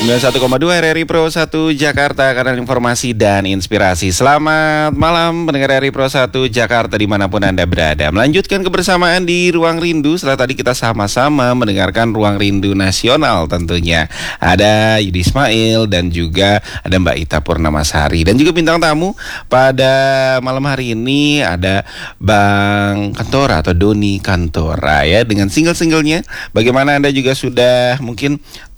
91,2 RRI Pro 1 Jakarta, kanal informasi dan inspirasi. Selamat malam pendengar RRI Pro 1 Jakarta dimanapun Anda berada. Melanjutkan kebersamaan di Ruang Rindu. Setelah tadi kita sama-sama mendengarkan Ruang Rindu Nasional tentunya. Ada Yudi Ismail dan juga ada Mbak Ita Purnamasari. Dan juga bintang tamu pada malam hari ini ada Bang Kantora atau Doni Kantora ya, dengan single-singlenya. Bagaimana Anda juga sudah mungkin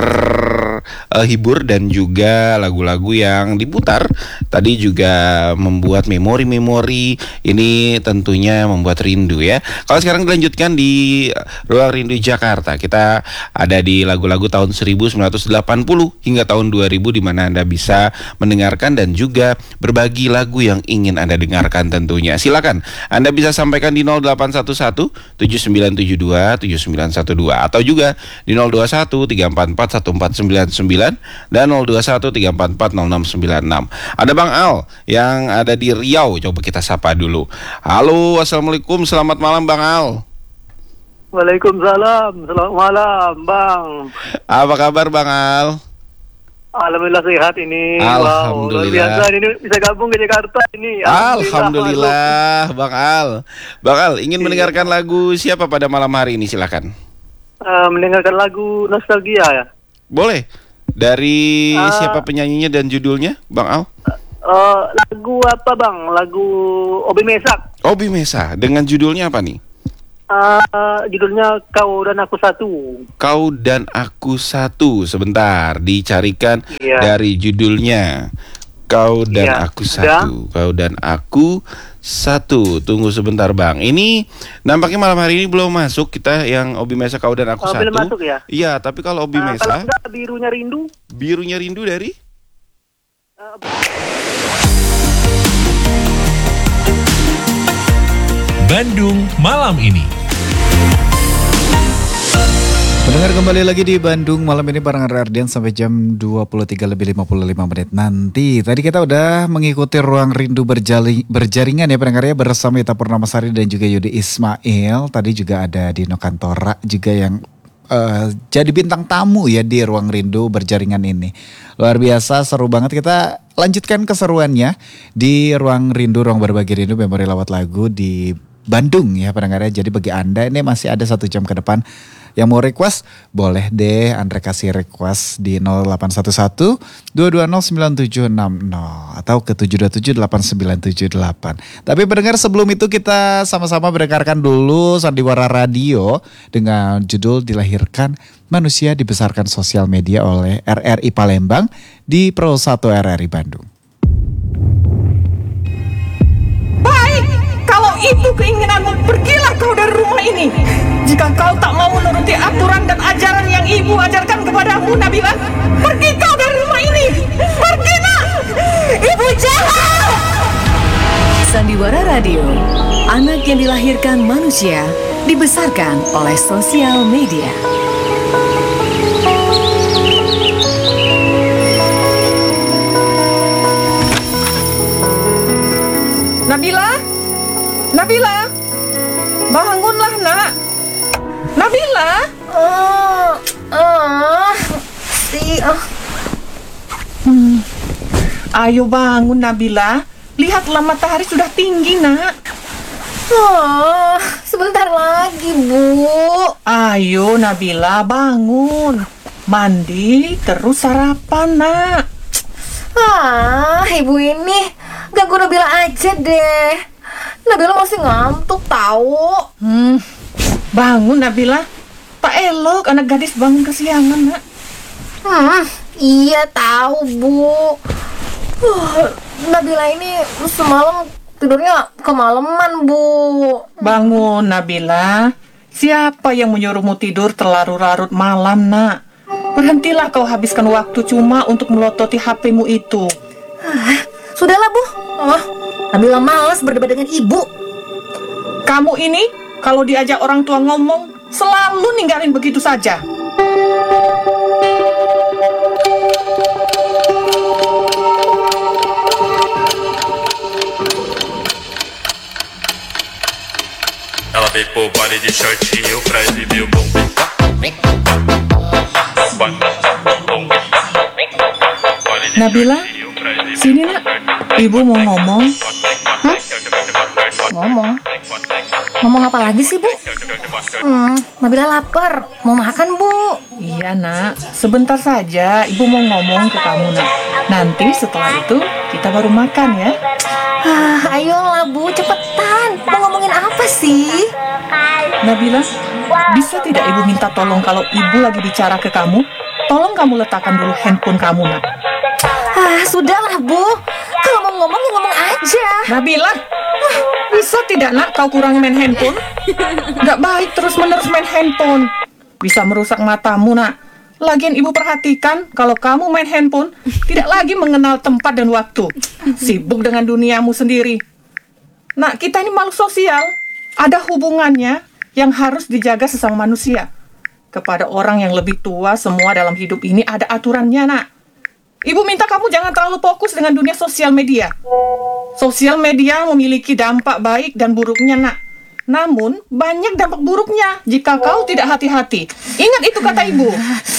terhibur dan juga lagu-lagu yang diputar tadi juga membuat memori-memori ini, tentunya membuat rindu ya. Kalau sekarang dilanjutkan di Ruang Rindu Jakarta, kita ada di lagu-lagu tahun 1980 hingga tahun 2000 di mana Anda bisa mendengarkan dan juga berbagi lagu yang ingin Anda dengarkan tentunya. Silakan Anda bisa sampaikan di 0811 7972 7912 atau juga di 021 344 1499 dan 021 344 0696. Ada Bang Al yang ada di Riau. Coba kita sapa dulu. Halo, assalamualaikum, selamat malam Bang Al. Waalaikumsalam, selamat malam Bang. Apa kabar Bang Al? Alhamdulillah sehat ini. Alhamdulillah. Wow, luar biasa ini bisa gabung ke Jakarta ini. Alhamdulillah Bang Al. Bang Al ingin mendengarkan lagu siapa pada malam hari ini, silakan. Mendengarkan lagu nostalgia ya. Boleh. Dari siapa penyanyinya dan judulnya, Bang Al? Lagu apa Bang? Lagu Obi Mesak. Obi Mesa. Dengan judulnya apa nih? Judulnya Kau dan Aku Satu. Kau dan Aku Satu. Sebentar, dicarikan dari judulnya. Kau dan Aku Satu. Kau dan Aku Satu. Tunggu sebentar Bang. Ini nampaknya malam hari ini belum masuk kita yang Obi Mesa Kau dan Aku Satu. Belum masuk ya? Iya, tapi kalau Obi Mesa. Kalau enggak Birunya Rindu. Birunya Rindu dari? Bandung malam ini. Mendengar kembali lagi di Bandung malam ini barengan Ardian sampai jam 23:55 nanti. Tadi kita udah mengikuti Ruang Rindu berjaringan ya pendengar ya, bersama Ita Purnamasari dan juga Yudi Ismail. Tadi juga ada Dino Kantora juga yang jadi bintang tamu ya di Ruang Rindu berjaringan ini. Luar biasa, seru banget. Kita lanjutkan keseruannya di Ruang Rindu, Ruang Berbagi Rindu, memori lewat lagu di Bandung ya pendengar ya. Jadi bagi Anda ini masih ada 1 jam ke depan. Yang mau request, boleh deh Andre kasih request di 0811 220 9760 atau ke 7278978. Tapi pendengar, sebelum itu kita sama-sama mendengarkan dulu Sandiwara Radio dengan judul Dilahirkan Manusia Dibesarkan Sosial Media oleh RRI Palembang di Pro 1 RRI Bandung. Baik, kalau itu keinginanmu, pergilah kau dari rumah ini. Jika kau tak mau menuruti aturan dan ajaran yang ibu ajarkan kepadamu, Nabila, pergi kau dari rumah ini. Pergi nak, ibu jahat. Sandiwara Radio, anak yang dilahirkan manusia, dibesarkan oleh sosial media. Nabila, Nabila, bangunlah nak. Nabila. Ayo bangun Nabila. Lihatlah matahari sudah tinggi nak. Sebentar lagi Bu. Ayo Nabila bangun. Mandi terus sarapan nak. Ibu ini ganggu Nabila aja deh. Nabila masih ngantuk tahu. Bangun Nabila. Tak elok anak gadis bangun kesiangan nak. Iya tahu Bu. Nabila ini semalam tidurnya kemalaman Bu. Bangun Nabila. Siapa yang menyuruhmu tidur terlarut-larut malam nak? Berhentilah kau habiskan waktu cuma untuk melototi HP-mu itu. Sudahlah Bu. Nabila malas berdebat dengan ibu. Kamu ini kalau diajak orang tua ngomong selalu ninggalin begitu saja. Ela veio pro baile de shortinho pra exibir o bumbum. Nabila, sini nak. Ibu mau ngomong. Ngomong? Ngomong apa lagi sih, Bu? Nabila lapar. Mau makan, Bu? Iya nak, sebentar saja ibu mau ngomong ke kamu nak. Nanti setelah itu kita baru makan ya. Ayolah, Bu, cepetan. Mau ngomongin apa sih? Nabila, bisa tidak ibu minta tolong kalau ibu lagi bicara ke kamu? Tolong kamu letakkan dulu handphone kamu nak. Sudahlah, Bu. Kalau mau ngomong, ya ngomong aja. Nabila, bisa tidak nak kau kurangi main handphone? Gak baik terus-menerus main handphone. Bisa merusak matamu nak. Lagian ibu perhatikan kalau kamu main handphone tidak lagi mengenal tempat dan waktu. Sibuk dengan duniamu sendiri. Nak, kita ini makhluk sosial. Ada hubungannya yang harus dijaga sesama manusia. Kepada orang yang lebih tua, semua dalam hidup ini ada aturannya nak. Ibu minta kamu jangan terlalu fokus dengan dunia sosial media. Sosial media memiliki dampak baik dan buruknya nak. Namun, banyak dampak buruknya jika kau tidak hati-hati. Ingat itu kata ibu.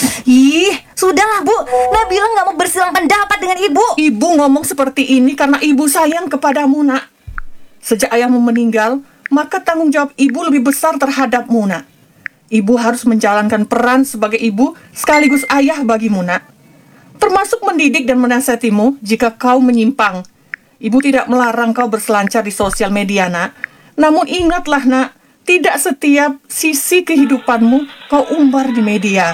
Sudahlah, Bu. Nabila nggak mau bersilang pendapat dengan Ibu. Ibu ngomong seperti ini karena ibu sayang kepadamu nak. Sejak ayahmu meninggal, maka tanggung jawab ibu lebih besar terhadapmu nak. Ibu harus menjalankan peran sebagai ibu sekaligus ayah bagimu nak. Termasuk mendidik dan menasihatimu jika kau menyimpang. Ibu tidak melarang kau berselancar di sosial media nak. Namun ingatlah nak, tidak setiap sisi kehidupanmu kau umbar di media.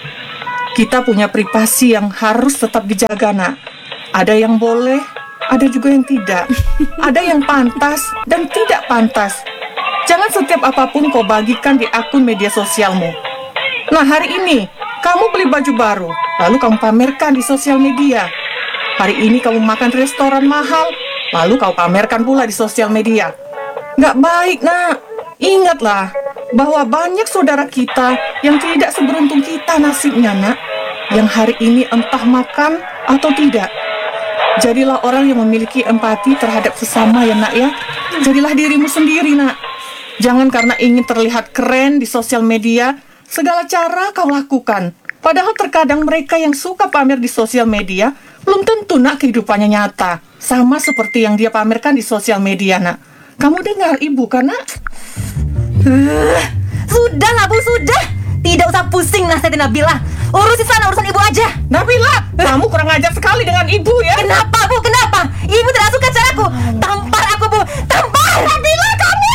Kita punya privasi yang harus tetap dijaga nak. Ada yang boleh, ada juga yang tidak. Ada yang pantas dan tidak pantas. Jangan setiap apapun kau bagikan di akun media sosialmu. Nah, hari ini kamu beli baju baru, lalu kamu pamerkan di sosial media. Hari ini kamu makan di restoran mahal, lalu kau pamerkan pula di sosial media. Nggak baik nak. Ingatlah bahwa banyak saudara kita yang tidak seberuntung kita nasibnya nak. Yang hari ini entah makan atau tidak. Jadilah orang yang memiliki empati terhadap sesama ya nak ya. Jadilah dirimu sendiri nak. Jangan karena ingin terlihat keren di sosial media, segala cara kau lakukan. Padahal terkadang mereka yang suka pamer di sosial media belum tentu nak kehidupannya nyata. Sama seperti yang dia pamerkan di sosial media nak. Kamu dengar ibu kan nak? Sudahlah, Bu, sudah. Tidak usah pusing nasihatin Nabila. Urusin sana urusan ibu aja. Nabila, kamu kurang ajar sekali dengan ibu ya. Kenapa, Bu? Kenapa? Ibu tidak suka caraku. Tampar aku, Bu. Tampar. Nabila, kamu.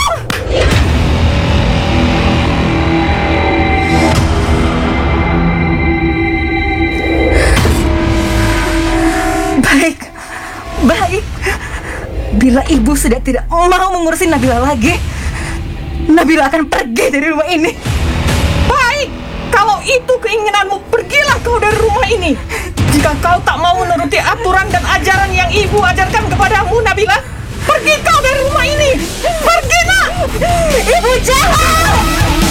Baik. Bila ibu sudah tidak mau mengurusin Nabila lagi, Nabila akan pergi dari rumah ini. Baik, kalau itu keinginanmu, pergilah kau dari rumah ini. Jika kau tak mau menuruti aturan dan ajaran yang ibu ajarkan kepadamu, Nabila, pergi kau dari rumah ini. Pergi nak. Ibu jahat.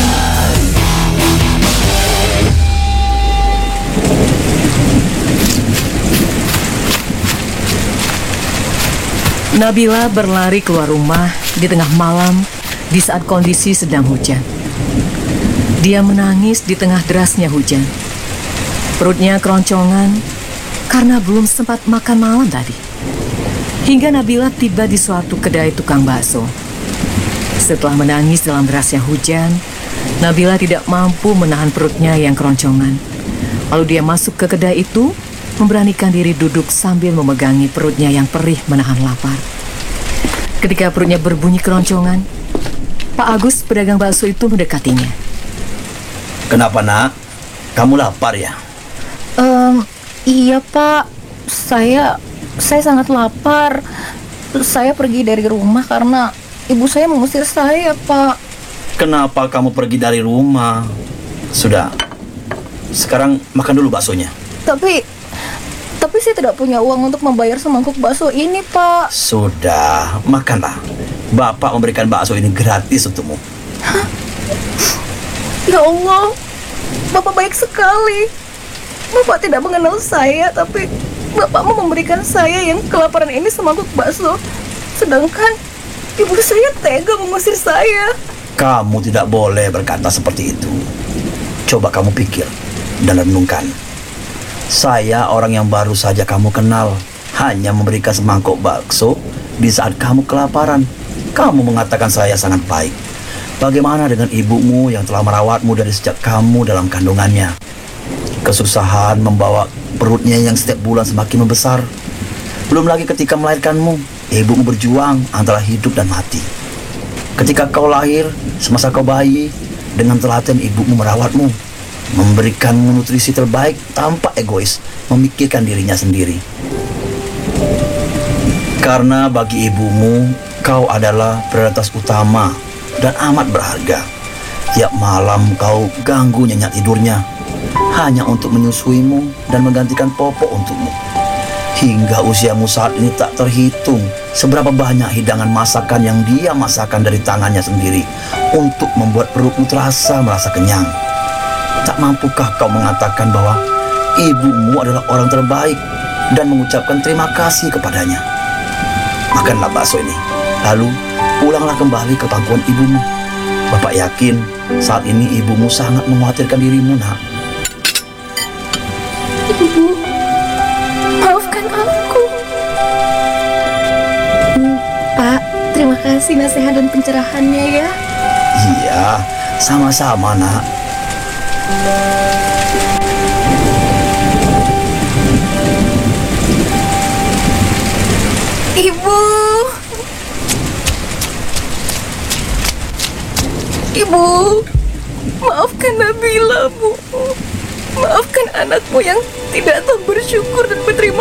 Nabila berlari keluar rumah di tengah malam di saat kondisi sedang hujan. Dia menangis di tengah derasnya hujan. Perutnya keroncongan karena belum sempat makan malam tadi. Hingga Nabila tiba di suatu kedai tukang bakso. Setelah menangis dalam derasnya hujan, Nabila tidak mampu menahan perutnya yang keroncongan. Lalu dia masuk ke kedai itu, memberanikan diri duduk sambil memegangi perutnya yang perih menahan lapar. Ketika perutnya berbunyi keroncongan, Pak Agus, pedagang bakso itu mendekatinya. Kenapa nak? Kamu lapar ya? Iya Pak, saya sangat lapar. Saya pergi dari rumah karena ibu saya mengusir saya, Pak. Kenapa kamu pergi dari rumah? Sudah, sekarang makan dulu baksonya. Tapi saya tidak punya uang untuk membayar semangkuk bakso ini, Pak. Sudah, makanlah. Bapak memberikan bakso ini gratis untukmu. Hah? Ya Allah, Bapak baik sekali. Bapak tidak mengenal saya, tapi Bapak mau memberikan saya yang kelaparan ini semangkuk bakso. Sedangkan ibu saya tega mengusir saya. Kamu tidak boleh berkata seperti itu. Coba kamu pikir dan renungkan. Saya orang yang baru saja kamu kenal, hanya memberikan semangkuk bakso di saat kamu kelaparan. Kamu mengatakan saya sangat baik. Bagaimana dengan ibumu yang telah merawatmu dari sejak kamu dalam kandungannya? Kesusahan membawa perutnya yang setiap bulan semakin membesar. Belum lagi ketika melahirkanmu, ibumu berjuang antara hidup dan mati. Ketika kau lahir, semasa kau bayi, dengan telaten ibumu merawatmu, memberikanmu nutrisi terbaik tanpa egois, memikirkan dirinya sendiri. Karena bagi ibumu, kau adalah prioritas utama dan amat berharga. Tiap malam kau ganggu nyenyak tidurnya, hanya untuk menyusuimu dan menggantikan popok untukmu. Hingga usiamu saat ini tak terhitung seberapa banyak hidangan masakan yang dia masakan dari tangannya sendiri untuk membuat perutmu merasa kenyang. Tak mampukah kau mengatakan bahwa ibumu adalah orang terbaik dan mengucapkan terima kasih kepadanya? Makanlah bakso ini, lalu pulanglah kembali ke pangkuan ibumu. Bapak yakin saat ini ibumu sangat mengkhawatirkan dirimu, nak. Ibu, maafkan aku. Pak, terima kasih nasihat dan pencerahannya ya. Iya, sama-sama, nak. Ibu. Ibu, maafkan Nabila, Bu. Maafkan anakmu yang tidak tahu bersyukur dan berterima